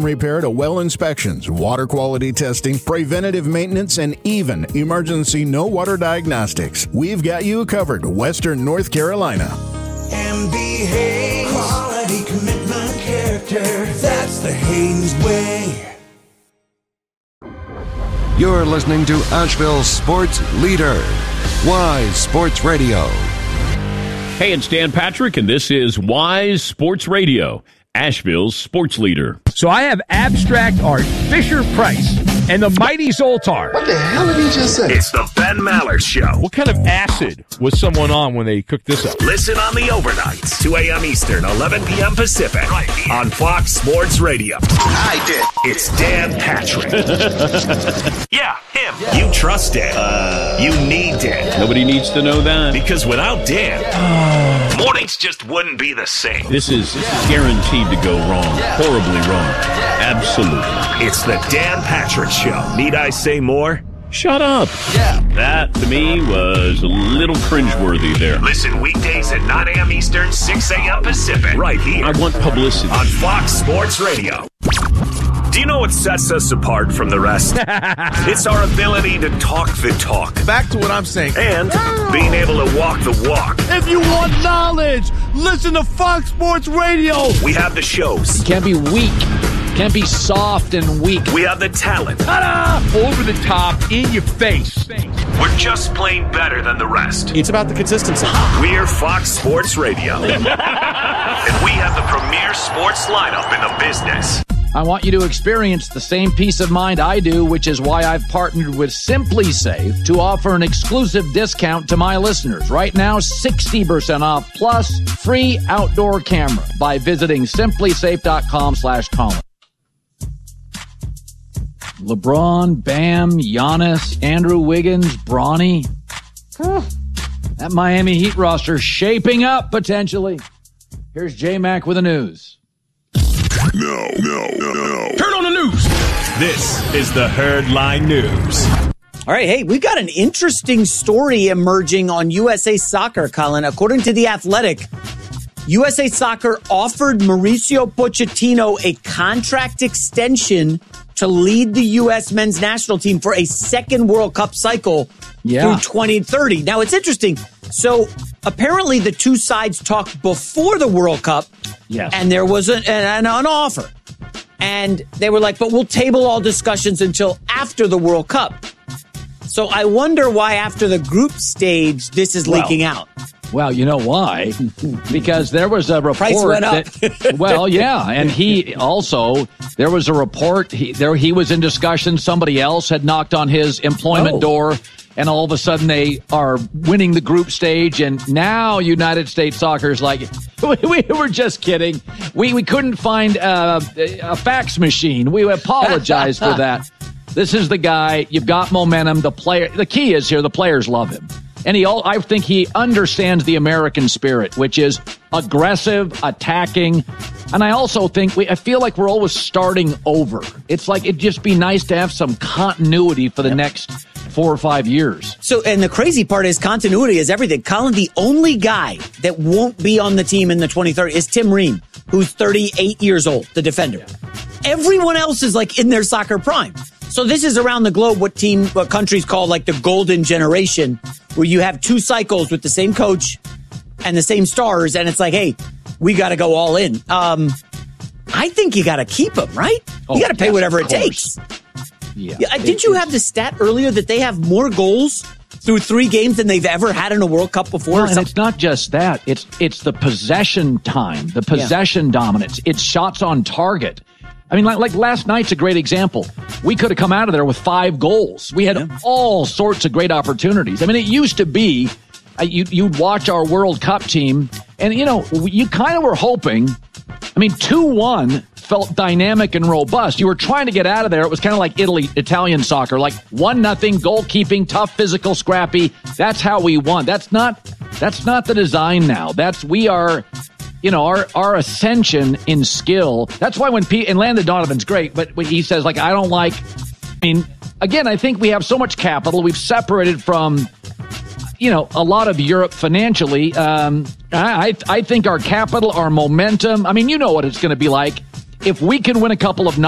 repair to well inspections, water quality testing, preventative maintenance, and even emergency no water diagnostics. We've got you covered, Western North Carolina. MB Haynes, quality, commitment, character. That's the Haynes way. You're listening to Asheville's sports leader, Wise Sports Radio. Hey, it's Dan Patrick, and this is Wise Sports Radio, Asheville's sports leader. So I have abstract art, Fisher-Price, and the mighty Zoltar. What the hell did he just say? It's the Ben Maller Show. What kind of acid was someone on when they cooked this up? Listen on the overnights, 2 a.m. Eastern, 11 p.m. Pacific, right here on Fox Sports Radio. I did. It's Dan Patrick. Yeah, him. You trust Dan. You need Dan. Nobody needs to know that. Because without Dan, mornings just wouldn't be the same. This is guaranteed to go wrong. Horribly wrong. Absolutely. It's the Dan Patrick Show. Need I say more? Shut up. Yeah. That, to me, was a little cringeworthy there. Listen weekdays at 9 a.m. Eastern, 6 a.m. Pacific, right here I want publicity. on Fox Sports Radio. Do you know what sets us apart from the rest? It's our ability to talk the talk. Back to what I'm saying. And being able to walk the walk. If you want knowledge, listen to Fox Sports Radio. We have the shows. Can't be weak. Can't be soft and weak. We have the talent. Ta-da! Over the top, in your face. We're just plain better than the rest. It's about the consistency. We're Fox Sports Radio. And we have the premier sports lineup in the business. I want you to experience the same peace of mind I do, which is why I've partnered with SimpliSafe to offer an exclusive discount to my listeners. Right now, 60% off plus free outdoor camera by visiting SimpliSafe.com/Colin. LeBron, Bam, Giannis, Andrew Wiggins, Bronny. That Miami Heat roster shaping up potentially. Here's J-Mac with the news. No. Turn on the news. This is the Herdline News. All right, hey, we've got an interesting story emerging on USA Soccer, Colin. According to The Athletic, USA Soccer offered Mauricio Pochettino a contract extension to lead the U.S. men's national team for a second World Cup cycle through 2030. Now, it's interesting. So, apparently, the two sides talked before the World Cup, and there was an offer. And they were like, but we'll table all discussions until after the World Cup. So, I wonder why after the group stage, this is leaking out. Well, you know why? Because there was a report. Price went up. And he also, there was a report, he was in discussion, somebody else had knocked on his employment door, and all of a sudden they are winning the group stage, and now United States Soccer is like, we were just kidding. We couldn't find a fax machine. We apologize for that. This is the guy, you've got momentum, the key is here, the players love him. And I think he understands the American spirit, which is aggressive, attacking. And I also think I feel like we're always starting over. It's like it'd just be nice to have some continuity for the next 4 or 5 years. So, and the crazy part is continuity is everything. Colin, the only guy that won't be on the team in the 2030 is Tim Ream, who's 38 years old, the defender. Yeah. Everyone else is like in their soccer prime. So this is around the globe what countries call like the golden generation, where you have 2 cycles with the same coach and the same stars, and it's like, hey, we got to go all in. I think you got to keep them, right? You got to pay whatever it takes. Yeah. Did you have the stat earlier that they have more goals through 3 games than they've ever had in a World Cup before? Well, and it's not just that. It's the possession time, the possession dominance. It's shots on target. I mean, like last night's a great example. We could have come out of there with 5 goals. We had all sorts of great opportunities. I mean, it used to be you'd watch our World Cup team, and, you kind of were hoping. I mean, 2-1 felt dynamic and robust. You were trying to get out of there. It was kind of like Italian soccer, like 1-0, goalkeeping, tough, physical, scrappy. That's how we won. That's not the design now. We are... our ascension in skill. That's why when and Landon Donovan's great, but when he says, like, I don't like, again, I think we have so much capital. We've separated from, a lot of Europe financially. I think our capital, our momentum, you know what it's going to be like. If we can win a couple of